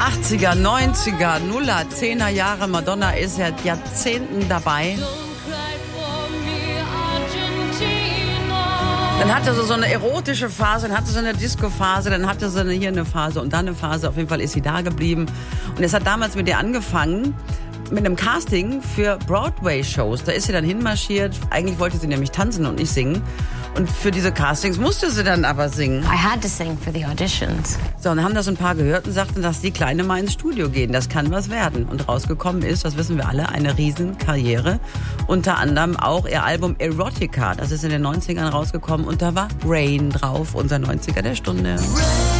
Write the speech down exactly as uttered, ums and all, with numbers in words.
achtziger, neunziger, Nuller, Zehner Jahre. Madonna ist seit Jahrzehnten dabei. Dann hatte sie so eine erotische Phase, dann hatte sie eine Disco-Phase, dann hatte sie eine, hier eine Phase und da eine Phase. Auf jeden Fall ist sie da geblieben. Und es hat damals mit ihr angefangen, mit einem Casting für Broadway-Shows. Da ist sie dann hinmarschiert. Eigentlich wollte sie nämlich tanzen und nicht singen. Und für diese Castings musste sie dann aber singen. I had to sing for the auditions. So, und dann haben das ein paar gehört und sagten, dass die Kleine mal ins Studio gehen. Das kann was werden. Und rausgekommen ist, das wissen wir alle, eine Riesenkarriere. Unter anderem auch ihr Album Erotica. Das ist in den neunzigern rausgekommen und da war Rain drauf, unser neunziger der Stunde.